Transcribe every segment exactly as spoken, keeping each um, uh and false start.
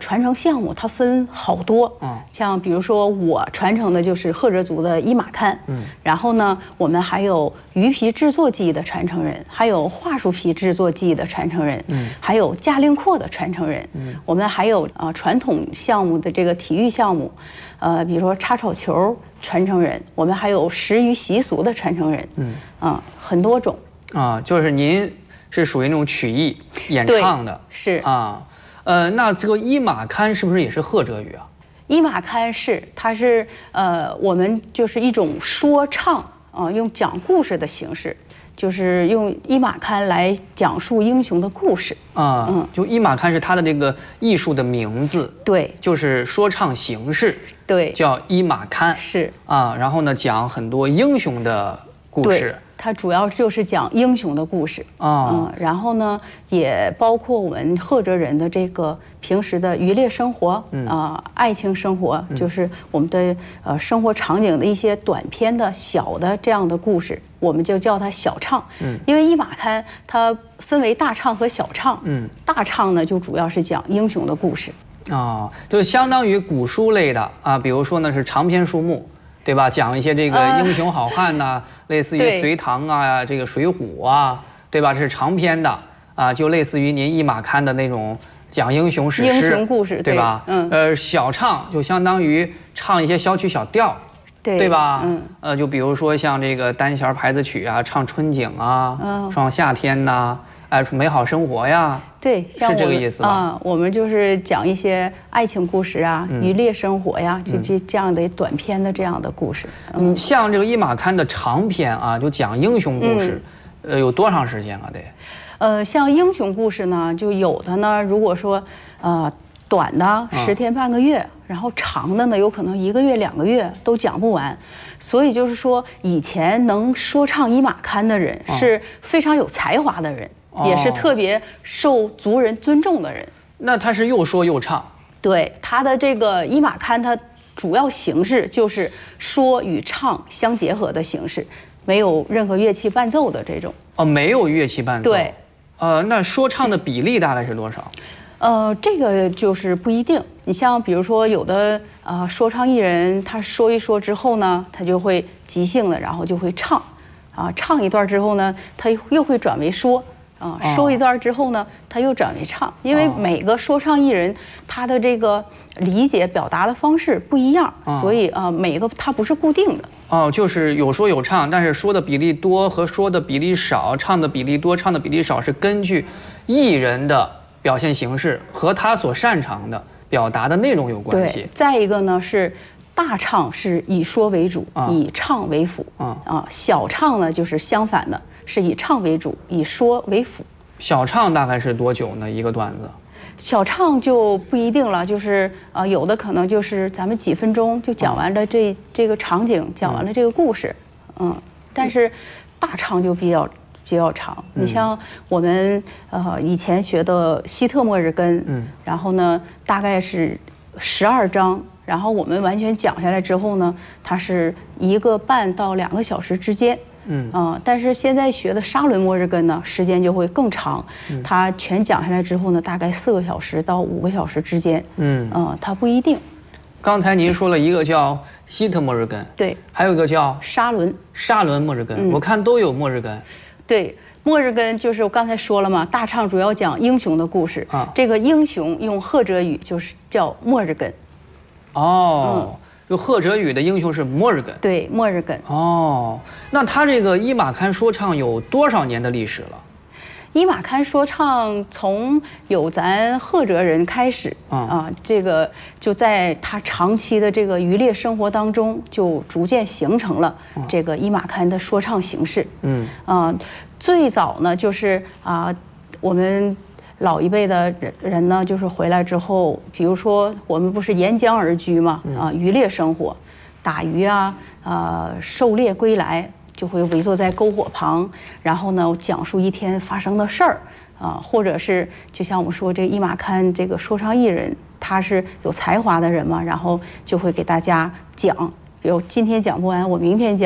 传承项目它分好多，嗯，像比如说我传承的就是赫哲族的伊玛堪，嗯，然后呢，我们还有鱼皮制作技艺的传承人，还有桦树皮制作技艺的传承人，嗯，还有架令阔的传承人，嗯，我们还有啊、呃、传统项目的这个体育项目，呃，比如说插草球传承人，我们还有食鱼习俗的传承人，嗯，啊、呃，很多种啊，就是您是属于那种曲艺演唱的， 是啊。呃，那这个伊玛堪是不是也是赫哲语啊？ 伊玛堪是，它是呃，我们就是一种说唱啊、呃，用讲故事的形式，就是用伊玛堪来讲述英雄的故事啊。嗯，就伊玛堪是它的这个艺术的名字， 对， 就是说唱形式， 对， 叫伊玛堪是啊。然后呢，讲很多英雄的故事。 它主要就是讲英雄的故事啊、嗯，然后呢，也包括我们赫哲人的这个平时的渔猎生活啊、嗯呃，爱情生活，嗯、就是我们的呃生活场景的一些短篇的小的这样的故事，我们就叫它小唱。嗯，因为伊玛堪它分为大唱和小唱。嗯，大唱呢就主要是讲英雄的故事。 哦，就相当于古书类的啊，比如说呢是长篇书目。对吧？讲一些这个英雄好汉呐、啊，呃、类似于隋唐啊，这个水浒啊，对吧？这是长篇的啊，就类似于您伊玛堪的那种讲英雄史诗、 英雄故事， 对吧？嗯。呃，小唱就相当于唱一些小曲小调，对对吧？嗯。呃，就比如说像这个单弦牌子曲啊，唱春景啊，嗯、唱夏天呐、啊，哎，美好生活呀。 对， 是这个意思吧？ 啊、嗯，我们就是讲一些爱情故事啊、嗯、渔猎生活呀，这这这样的短篇的这样的故事。 嗯，像这个伊玛堪的长篇啊，就讲英雄故事，嗯、呃，有多长时间啊？得？ 呃，像英雄故事呢，就有的呢，如果说呃短的十天半个月，嗯、然后长的呢，有可能一个月两个月都讲不完。所以就是说，以前能说唱伊玛堪的人是非常有才华的人。嗯也是特别受族人尊重的人。 那他是又说又唱。 对，他的这个伊玛堪，它主要形式就是说与唱相结合的形式，没有任何乐器伴奏的这种。 哦，没有乐器伴奏。 对。 呃，那说唱的比例大概是多少？ 呃，这个就是不一定。你像比如说有的啊、呃、说唱艺人，他说一说之后呢，他就会即兴的，然后就会唱，啊，唱一段之后呢，他又会转为说。啊，说一段之后呢，他又转为唱，因为每个说唱艺人他的这个理解表达的方式不一样，所以啊，每个它不是固定的。 哦，就是有说有唱，但是说的比例多和说的比例少，唱的比例多，唱的比例少，是根据艺人的表现形式和他所擅长的表达的内容有关系。 对，再一个呢是。大唱是以说为主，啊、以唱为辅。啊啊，小唱呢就是相反的，是以唱为主，以说为辅。 小唱大概是多久呢？一个段子？ 小唱就不一定了，就是呃，有的可能就是咱们几分钟就讲完了这、啊、这个场景，讲完了这个故事。嗯，但是大唱就比较比较长。嗯、你像我们呃以前学的希特末日根，嗯，然后呢大概是十二章。然后我们完全讲下来之后呢，它是一个半到两个小时之间，嗯啊、呃，但是现在学的沙伦末日根呢，时间就会更长，嗯、它全讲下来之后呢，大概四个小时到五个小时之间，嗯啊、呃，它不一定。 刚才您说了一个叫希特末日根， 对， 还有一个叫沙伦沙伦末日根，嗯、我看都有末日根， 对。末日根就是我刚才说了嘛，大唱主要讲英雄的故事啊，这个英雄用赫哲语就是叫末日根。 哦，就赫哲语的英雄是末日根。 对，末日根。 哦，那他这个伊玛堪说唱有多少年的历史了？ 伊玛堪说唱从有咱赫哲人开始、嗯、啊，这个就在他长期的这个渔猎生活当中，就逐渐形成了这个伊玛堪的说唱形式。嗯啊，最早呢就是啊，我们。老一辈的人人呢，就是回来之后，比如说我们不是沿江而居嘛，啊，渔猎生活，打鱼啊，呃，狩猎归来，就会围坐在篝火旁，然后呢，讲述一天发生的事儿，啊，或者是就像我们说这伊玛堪这个说唱艺人，他是有才华的人嘛，然后就会给大家讲，比如今天讲不完，我明天讲。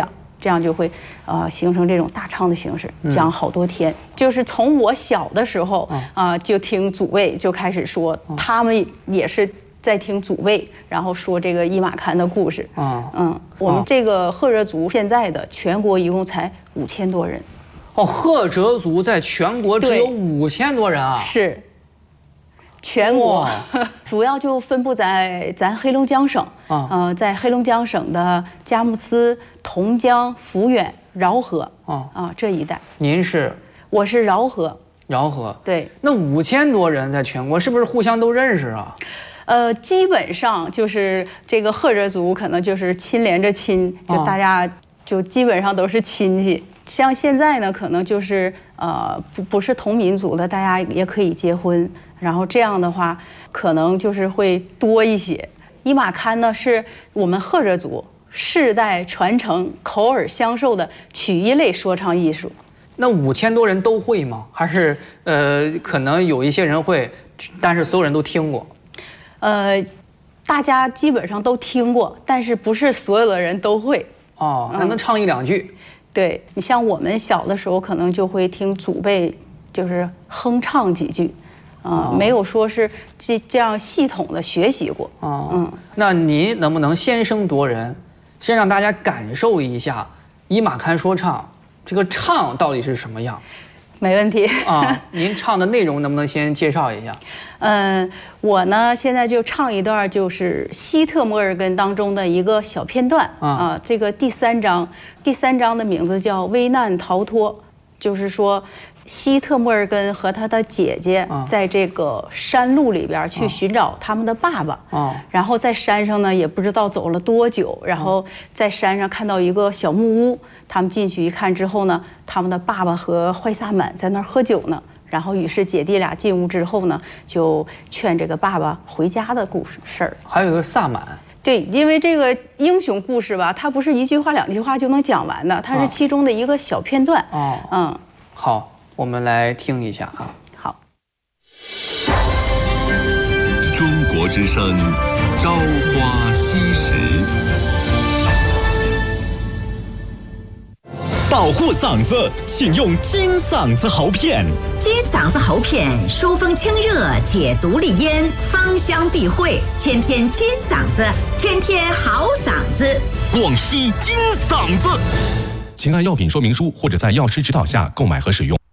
这样就会呃形成这种大唱的形式，讲好多天。嗯、就是从我小的时候啊、嗯呃，就听祖辈就开始说，嗯、他们也是在听祖辈，然后说这个伊玛堪的故事。嗯嗯，我们这个赫哲族现在的全国一共才五千多人。 哦，赫哲族在全国只有五千多人啊？ 是。全国主要就分布在咱黑龙江省，啊、呃，在黑龙江省的佳木斯、同江、抚远、饶河啊啊这一带。 您是？ 我是饶河。 饶河。 对。 那五千多人在全国，是不是互相都认识啊？ 呃，基本上就是这个赫哲族，可能就是亲连着亲，就大家就基本上都是亲戚。像现在呢，可能就是呃不不是同民族的，大家也可以结婚。然后这样的话，可能就是会多一些。伊玛堪呢，是我们赫哲族世代传承、口耳相授的曲艺类说唱艺术。 那五千多人都会吗？还是呃，可能有一些人会，但是所有人都听过？ 呃，大家基本上都听过，但是不是所有的人都会。 哦，那能唱一两句？ 嗯、对你像我们小的时候，可能就会听祖辈就是哼唱几句。啊、呃，没有说是这这样系统的学习过。 哦，嗯，那您能不能先声夺人，先让大家感受一下伊玛堪说唱这个唱到底是什么样？ 没问题啊，您唱的内容能不能先介绍一下？ 嗯，我呢现在就唱一段，就是希特摩尔根当中的一个小片段啊、啊。这个第三章，第三章的名字叫危难逃脱，就是说。希特莫尔根和他的姐姐在这个山路里边去寻找他们的爸爸，然后在山上呢也不知道走了多久，然后在山上看到一个小木屋，他们进去一看之后呢，他们的爸爸和坏萨满在那儿喝酒呢，然后于是姐弟俩进屋之后呢，就劝这个爸爸回家的故事事儿。 还有一个萨满。 对，因为这个英雄故事吧，它不是一句话两句话就能讲完的，它是其中的一个小片段。哦，嗯， 好。我们来听一下啊。 好。 中国之声，朝花夕拾。保护嗓子，请用金嗓子喉片。 金嗓子喉片，疏风清热，解毒利咽，芳香避秽，天天金嗓子，天天好嗓子。 广西金嗓子。请按药品说明书或者在药师指导下购买和使用。